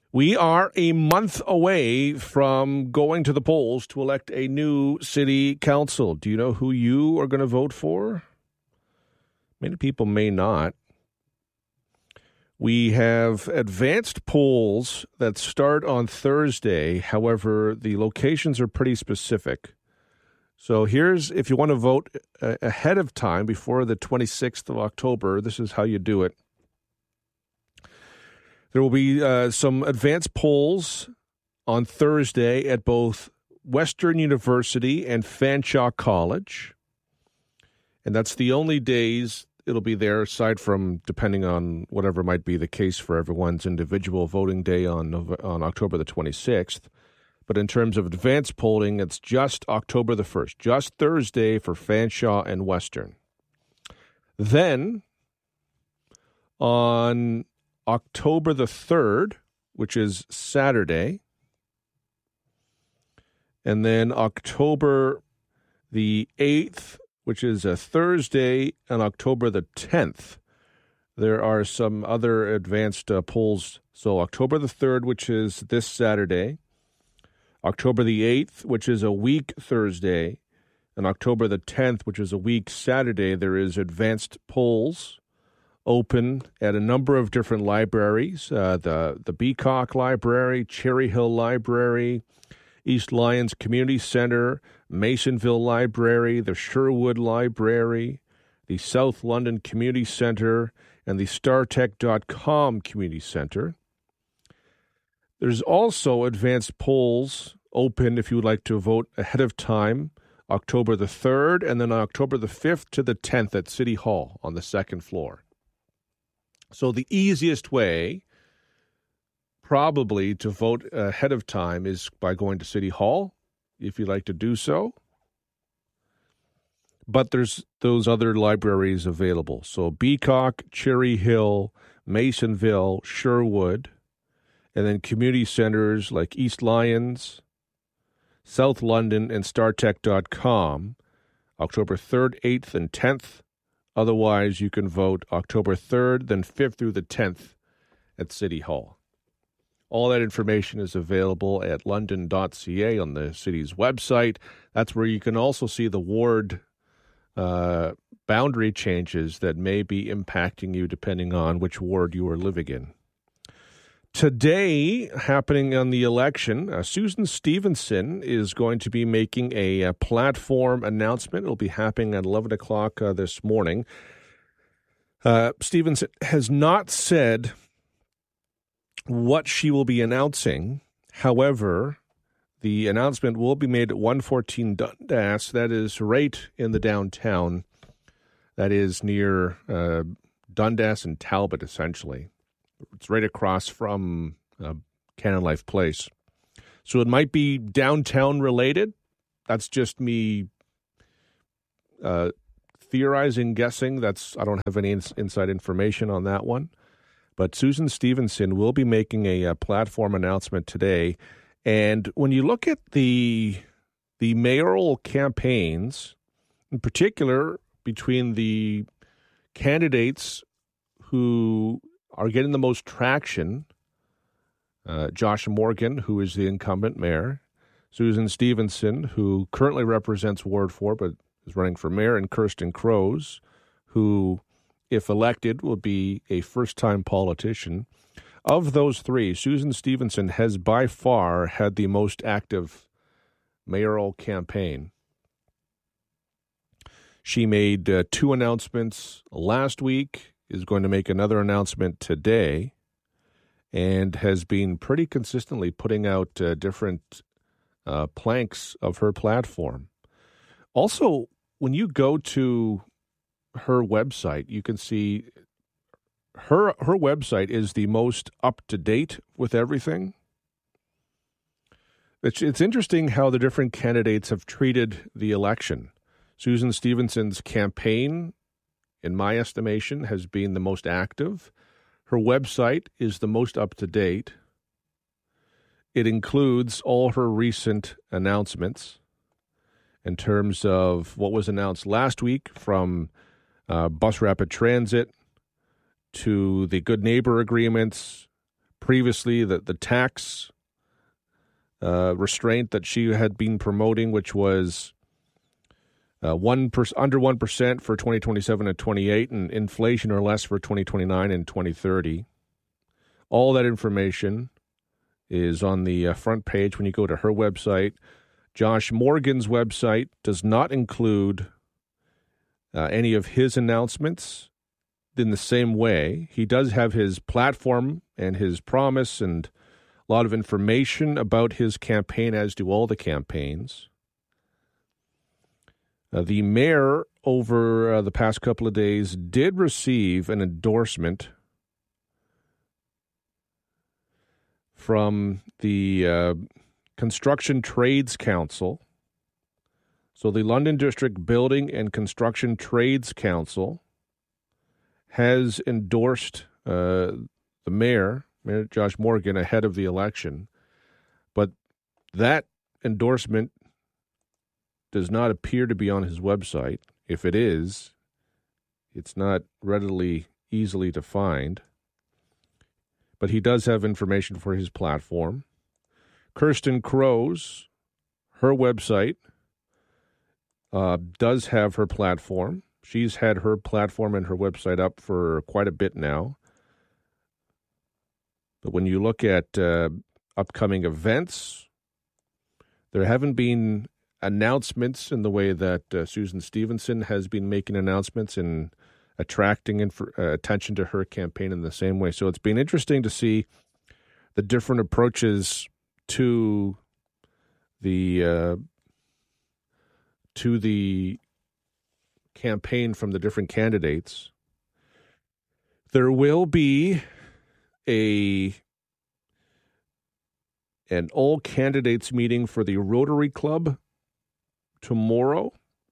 We are a month away from going to the polls to elect a new city council. Do you know who you are going to vote for? Many people may not. We have advanced polls that start on Thursday. However, the locations are pretty specific. So here's, if you want to vote ahead of time before the 26th of October, this is how you do it. There will be some advanced polls on Thursday at both Western University and Fanshawe College. And that's the only days it'll be there, aside from depending on whatever might be the case for everyone's individual voting day on October the 26th. But in terms of advanced polling, it's just October the 1st, just Thursday for Fanshawe and Western. Then on October the 3rd, which is Saturday, and then October the 8th, which is a Thursday, and October the 10th, there are some other advanced polls. So October the 3rd, which is this Saturday, October the 8th, which is a week Thursday, and October the 10th, which is a week Saturday, there is advanced polls open at a number of different libraries, the Beacock Library, Cherry Hill Library, East Lyons Community Center, Masonville Library, the Sherwood Library, the South London Community Center, and the StarTech.com Community Center. There's also advanced polls open if you would like to vote ahead of time, October the 3rd, and then October the 5th to the 10th at City Hall on the second floor. So the easiest way probably to vote ahead of time is by going to City Hall, if you'd like to do so. But there's those other libraries available. So Beacock, Cherry Hill, Masonville, Sherwood, and then community centers like East Lyons, South London, and StarTech.com, October 3rd, 8th, and 10th. Otherwise, you can vote October 3rd, then 5th through the 10th at City Hall. All that information is available at london.ca on the city's website. That's where you can also see the ward boundary changes that may be impacting you depending on which ward you are living in. Today, happening on the election, Susan Stevenson is going to be making a platform announcement. It'll be happening at 11 o'clock this morning. Stevenson has not said what she will be announcing. However, the announcement will be made at 114 Dundas. That is right in the downtown. That is near Dundas and Talbot, essentially. It's right across from Cannon Life Place. So it might be downtown related. That's just me theorizing, guessing. I don't have any inside information on that one. But Susan Stevenson will be making a platform announcement today. And when you look at the mayoral campaigns, in particular between the candidates who are getting the most traction, Josh Morgan, who is the incumbent mayor, Susan Stevenson, who currently represents Ward 4 but is running for mayor, and Kirsten Crows, who, if elected, will be a first-time politician. Of those three, Susan Stevenson has by far had the most active mayoral campaign. She made 2 announcements last week, is going to make another announcement today, and has been pretty consistently putting out different planks of her platform. Also, when you go to her website, you can see her website is the most up-to-date with everything. It's interesting how the different candidates have treated the election. Susan Stevenson's campaign, in my estimation, has been the most active. Her website is the most up-to-date. It includes all her recent announcements in terms of what was announced last week, from Bus Rapid Transit to the Good Neighbor agreements, previously the tax restraint that she had been promoting, which was under 1% for 2027 and 28, and inflation or less for 2029 and 2030. All that information is on the front page when you go to her website. Josh Morgan's website does not include any of his announcements in the same way. He does have his platform and his promise and a lot of information about his campaign, as do all the campaigns. The mayor, over the past couple of days, did receive an endorsement from the Construction Trades Council. So the London District Building and Construction Trades Council has endorsed the Mayor Josh Morgan, ahead of the election. But that endorsement does not appear to be on his website. If it is, it's not readily easily to find. But he does have information for his platform. Kirsten Crow's, her website, does have her platform. She's had her platform and her website up for quite a bit now. But when you look at upcoming events, there haven't been announcements in the way that Susan Stevenson has been making announcements and attracting attention to her campaign in the same way. So it's been interesting to see the different approaches to the campaign from the different candidates. There will be an all candidates meeting for the Rotary Club tomorrow.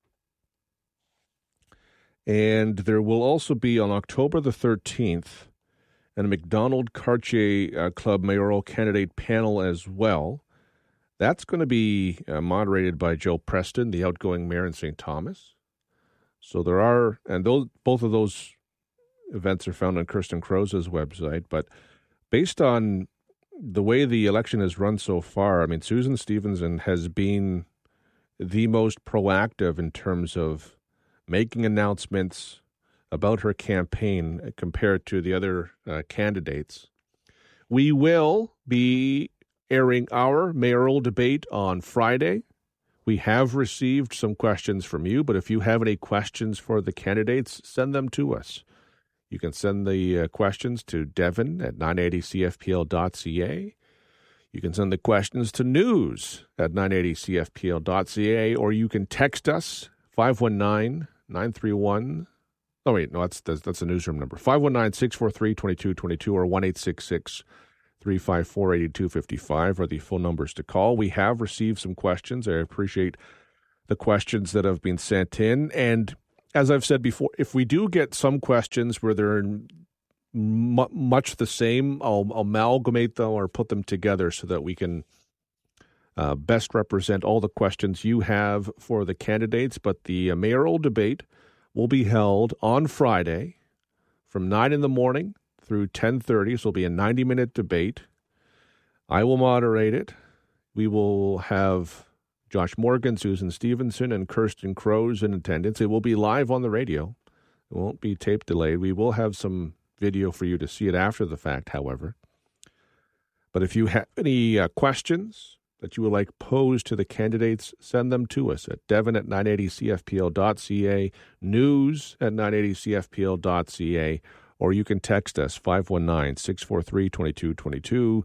And there will also be on October the 13th a McDonald Cartier Club mayoral candidate panel as well. That's going to be moderated by Joe Preston, the outgoing mayor in St. Thomas. So there are, and both of those events are found on Kirsten Crow's website. But based on the way the election has run so far, I mean, Susan Stevenson has been the most proactive in terms of making announcements about her campaign compared to the other candidates. We will be airing our mayoral debate on Friday. We have received some questions from you, but if you have any questions for the candidates, send them to us. You can send the questions to Devin at 980cfpl.ca. You can send the questions to news at 980cfpl.ca, or you can text us 519-931. Oh, wait, no, that's the newsroom number. 519-643-2222 or 1-866-354-8255 are the phone numbers to call. We have received some questions. I appreciate the questions that have been sent in. And as I've said before, if we do get some questions where they're much the same, I'll amalgamate them or put them together so that we can best represent all the questions you have for the candidates. But the mayoral debate will be held on Friday from 9 in the morning through 10:30. So it'll be a 90-minute debate. I will moderate it. We will have Josh Morgan, Susan Stevenson, and Kirsten Crow's in attendance. It will be live on the radio. It won't be tape delayed. We will have some video for you to see it after the fact, however. But if you have any questions that you would like posed to the candidates, send them to us at Devin at 980cfpl.ca, news at 980cfpl.ca, or you can text us 519-643-2222,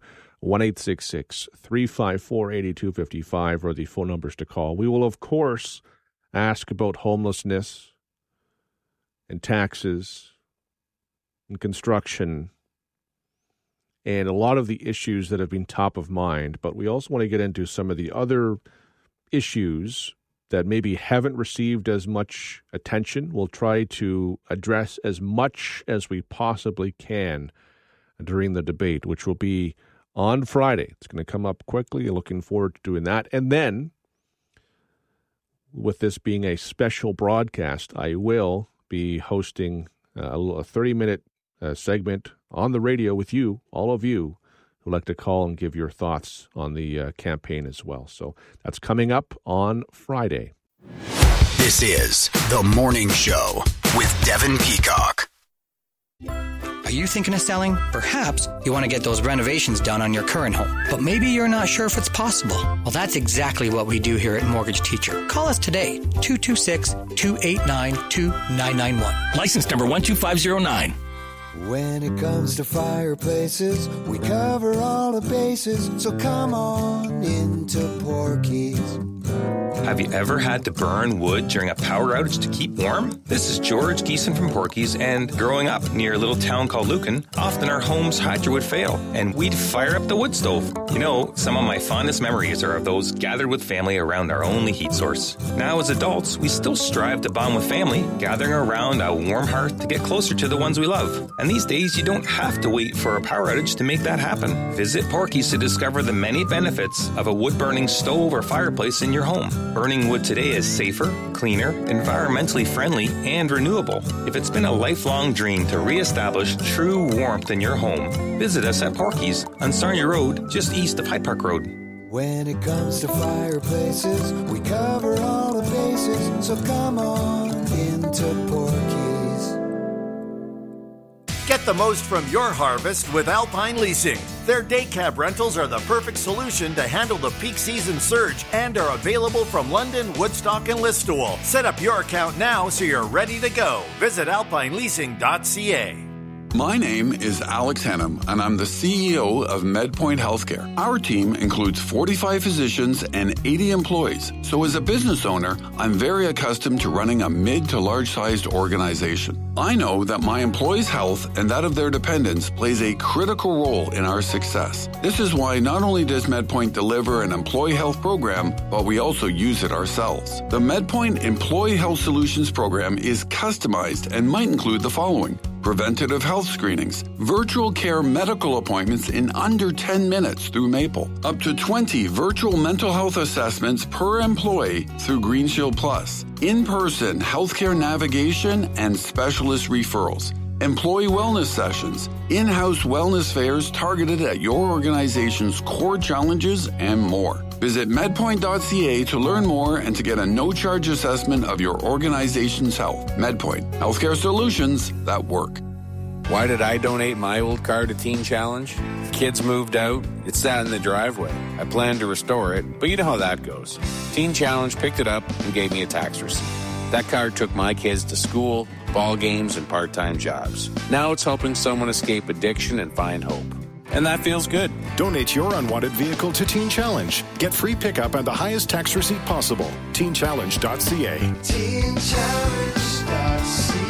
1-866-354-8255 are the phone numbers to call. We will, of course, ask about homelessness and taxes and construction and a lot of the issues that have been top of mind. But we also want to get into some of the other issues that maybe haven't received as much attention. We'll try to address as much as we possibly can during the debate, which will be on Friday. It's going to come up quickly. Looking forward to doing that. And then, with this being a special broadcast, I will be hosting a 30-minute segment on the radio with you, all of you, would like to call and give your thoughts on the campaign as well. So that's coming up on Friday. This is The Morning Show with Devin Peacock. Are you thinking of selling? Perhaps you want to get those renovations done on your current home, but maybe you're not sure if it's possible. Well, that's exactly what we do here at Mortgage Teacher. Call us today, 226-289-2991. License number 12509. When it comes to fireplaces, we cover all the bases, so come on into Porky's. Have you ever had to burn wood during a power outage to keep warm? This is George Geeson from Porky's, and growing up near a little town called Lucan, often our home's hydro would fail, and we'd fire up the wood stove. You know, some of my fondest memories are of those gathered with family around our only heat source. Now as adults, we still strive to bond with family, gathering around a warm hearth to get closer to the ones we love. And these days, you don't have to wait for a power outage to make that happen. Visit Porky's to discover the many benefits of a wood-burning stove or fireplace in your home. Burning wood today is safer, cleaner, environmentally friendly, and renewable. If it's been a lifelong dream to reestablish true warmth in your home, visit us at Porky's on Sarnia Road, just east of Hyde Park Road. When it comes to fireplaces, we cover all the bases, so come on into Porky's. Get the most from your harvest with Alpine Leasing. Their day cab rentals are the perfect solution to handle the peak season surge and are available from London, Woodstock, and Listowel. Set up your account now so you're ready to go. Visit alpineleasing.ca. My name is Alex Hennum, and I'm the CEO of MedPoint Healthcare. Our team includes 45 physicians and 80 employees. So as a business owner, I'm very accustomed to running a mid to large-sized organization. I know that my employees' health and that of their dependents plays a critical role in our success. This is why not only does MedPoint deliver an employee health program, but we also use it ourselves. The MedPoint Employee Health Solutions program is customized and might include the following: preventative health screenings, virtual care medical appointments in under 10 minutes through Maple, up to 20 virtual mental health assessments per employee through Green Shield Plus, in-person healthcare navigation and specialist referrals, employee wellness sessions, in-house wellness fairs targeted at your organization's core challenges, and more. Visit medpoint.ca to learn more and to get a no-charge assessment of your organization's health. MedPoint, healthcare solutions that work. Why did I donate my old car to Teen Challenge? The kids moved out. It sat in the driveway. I planned to restore it, but you know how that goes. Teen Challenge picked it up and gave me a tax receipt. That car took my kids to school, ball games, and part-time jobs. Now it's helping someone escape addiction and find hope. And that feels good. Donate your unwanted vehicle to Teen Challenge. Get free pickup and the highest tax receipt possible. TeenChallenge.ca. TeenChallenge.ca.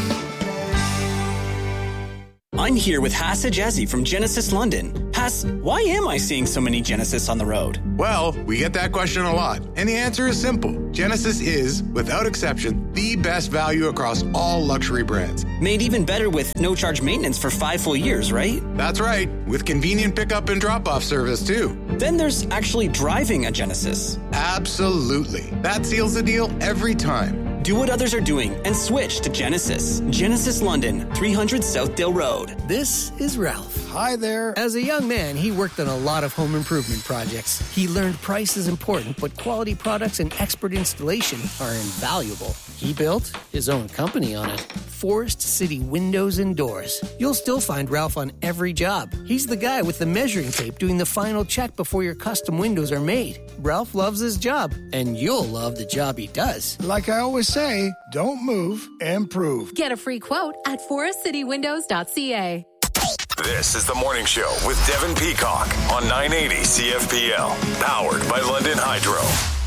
I'm here with Hass Ajazi from Genesis London. Hass, why am I seeing so many Genesis on the road? Well, we get that question a lot, and the answer is simple. Genesis is, without exception, the best value across all luxury brands. Made even better with no-charge maintenance for 5 full years, right? That's right, with convenient pickup and drop-off service, too. Then there's actually driving a Genesis. Absolutely. That seals the deal every time. Do what others are doing and switch to Genesis. Genesis London, 300 Southdale Road. This is Ralph. Hi there. As a young man, he worked on a lot of home improvement projects. He learned price is important, but quality products and expert installation are invaluable. He built his own company on it. Forest City Windows and Doors. You'll still find Ralph on every job. He's the guy with the measuring tape doing the final check before your custom windows are made. Ralph loves his job, and you'll love the job he does. Like I always say, don't move, improve. Get a free quote at forestcitywindows.ca. This is The Morning Show with Devin Peacock on 980 CFPL, powered by London Hydro.